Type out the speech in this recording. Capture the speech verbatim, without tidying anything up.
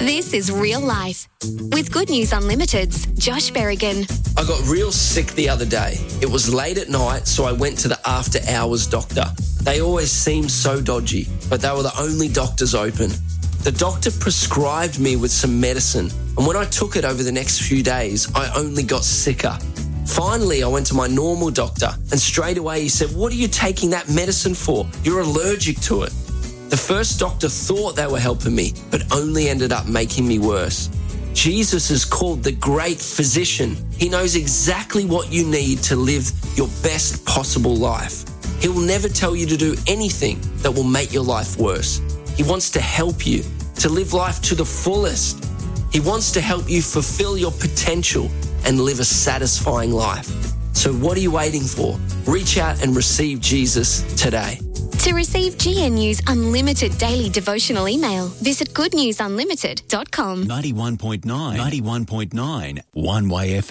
This is Real Life with Good News Unlimited's Josh Berrigan. I got real sick the other day. It was late at night, so I went to the after hours doctor. They always seem so dodgy, but they were the only doctors open. The doctor prescribed me with some medicine, and when I took it over the next few days, I only got sicker. Finally, I went to my normal doctor, and straight away he said, "What are you taking that medicine for? You're allergic to it." The first doctor thought they were helping me, but only ended up making me worse. Jesus is called the great physician. He knows exactly what you need to live your best possible life. He will never tell you to do anything that will make your life worse. He wants to help you to live life to the fullest. He wants to help you fulfill your potential and live a satisfying life. So what are you waiting for? Reach out and receive Jesus today. To receive G N U's unlimited daily devotional email, visit good news unlimited dot com. ninety-one point nine, ninety-one point nine, One Way F M.